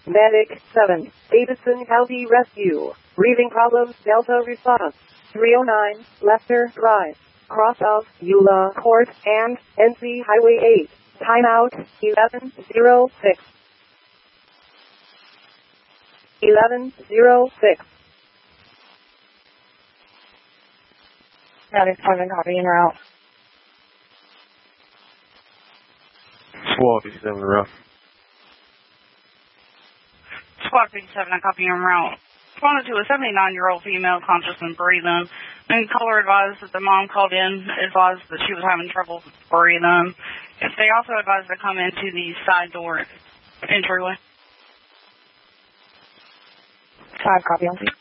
Medic 7, Davidson County Rescue. Breathing problems, Delta response. 309, Lester Drive. Cross of Eula Court and NC Highway 8. Timeout 11:06. 11:06. Medic 7, copy en route. Squawk 7 rough. Squawk 7, I copy en route. Responded to a 79-year-old female conscious and breathing. And caller advised that the mom called in, advised that she was having trouble breathing. If they also advised to come into the side door entryway. 5, copy on.